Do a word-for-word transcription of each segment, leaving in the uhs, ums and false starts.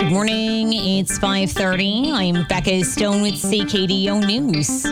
Good morning. It's five thirty. I'm Becca Stone with C K D O News.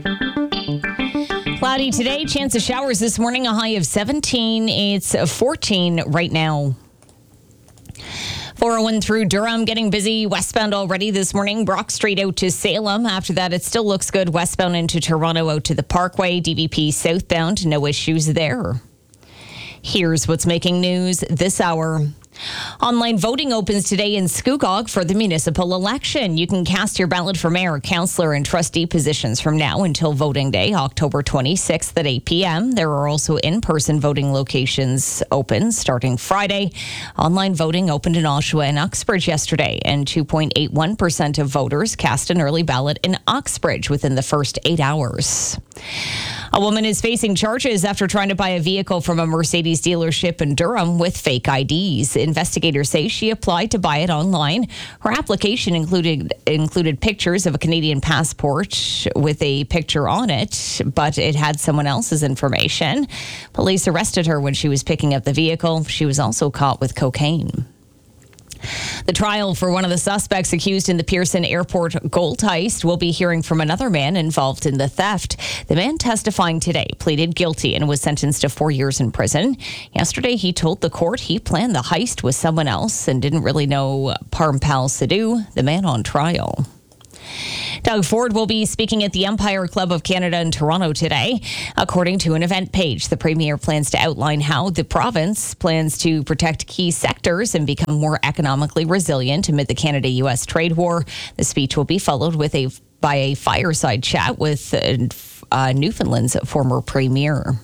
Cloudy today. Chance of showers this morning. A high of seventeen. It's fourteen right now. four oh one through Durham, getting busy westbound already this morning. Brock Street out to Salem. After that, it still looks good westbound into Toronto out to the Parkway. D V P southbound, no issues there. Here's what's making news this hour. Online voting opens today in Scugog for the municipal election. You can cast your ballot for mayor, councillor, and trustee positions from now until voting day, October twenty-sixth at eight p.m. There are also in-person voting locations open starting Friday. Online voting opened in Oshawa and Uxbridge yesterday, and two point eight one percent of voters cast an early ballot in Uxbridge within the first eight hours. A woman is facing charges after trying to buy a vehicle from a Mercedes dealership in Durham with fake I Ds. Investigators say she applied to buy it online. Her application included included pictures of a Canadian passport with a picture on it, but it had someone else's information. Police arrested her when she was picking up the vehicle. She was also caught with cocaine. The trial for one of the suspects accused in the Pearson Airport gold heist will be hearing from another man involved in the theft. The man testifying today pleaded guilty and was sentenced to four years in prison. Yesterday, he told the court he planned the heist with someone else and didn't really know Parmpal Sidhu, the man on trial. Doug Ford will be speaking at the Empire Club of Canada in Toronto today. According to an event page, the Premier plans to outline how the province plans to protect key sectors and become more economically resilient amid the Canada U S trade war. The speech will be followed with a by a fireside chat with uh, uh, Newfoundland's former Premier.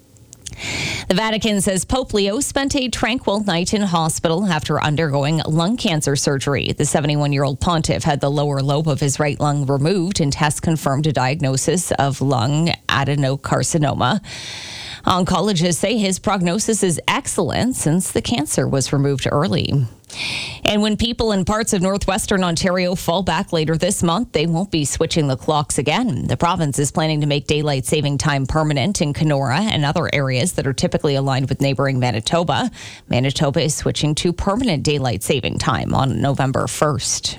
The Vatican says Pope Leo spent a tranquil night in hospital after undergoing lung cancer surgery. The seventy-one-year-old pontiff had the lower lobe of his right lung removed, and tests confirmed a diagnosis of lung adenocarcinoma. Oncologists say his prognosis is excellent since the cancer was removed early. And when people in parts of northwestern Ontario fall back later this month, they won't be switching the clocks again. The province is planning to make daylight saving time permanent in Kenora and other areas that are typically aligned with neighboring Manitoba. Manitoba is switching to permanent daylight saving time on November first.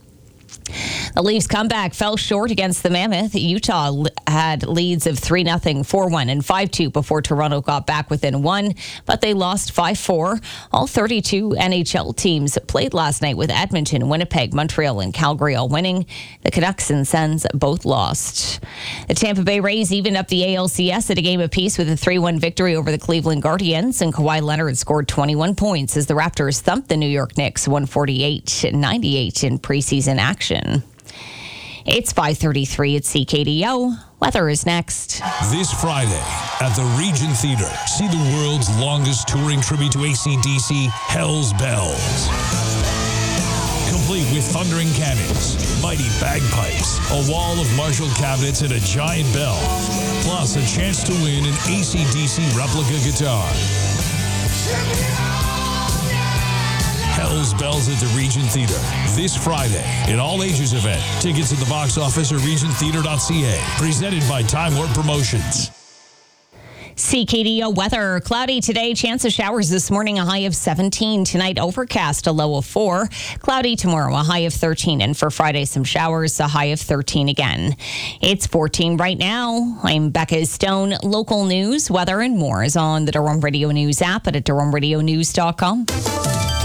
The Leafs' comeback fell short against the Mammoth. Utah had leads of three nothing, four one, and five two before Toronto got back within one, but they lost five four. All thirty-two N H L teams played last night, with Edmonton, Winnipeg, Montreal, and Calgary all winning. The Canucks and Sens both lost. The Tampa Bay Rays evened up the A L C S at a game apiece with a three one victory over the Cleveland Guardians, and Kawhi Leonard scored twenty-one points as the Raptors thumped the New York Knicks one forty-eight ninety-eight in preseason action. It's five thirty-three at C K D O. Weather is next. This Friday at the Regent Theatre, see the world's longest touring tribute to A C D C, Hell's Bells. Complete with thundering cannons, mighty bagpipes, a wall of Marshall cabinets, and a giant bell. Plus a chance to win an A C D C replica guitar. Hell's Bells at the Regent Theatre this Friday. An all-ages event. Tickets at the box office or regent theatre dot c a. Presented by Time Warp Promotions. C K D O weather. Cloudy today. Chance of showers this morning. A high of seventeen. Tonight, overcast. A low of four. Cloudy tomorrow. A high of thirteen. And for Friday, some showers. A high of thirteen again. It's fourteen right now. I'm Becca Stone. Local news, weather, and more is on the Durham Radio News app and at durham radio news dot com.